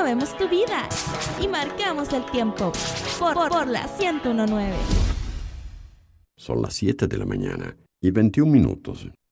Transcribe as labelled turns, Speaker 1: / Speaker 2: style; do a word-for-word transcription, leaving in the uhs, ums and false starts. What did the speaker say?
Speaker 1: movemos tu vida y marcamos el tiempo por, por, por la ciento uno punto nueve.
Speaker 2: Son las siete de la mañana y veintiún minutos.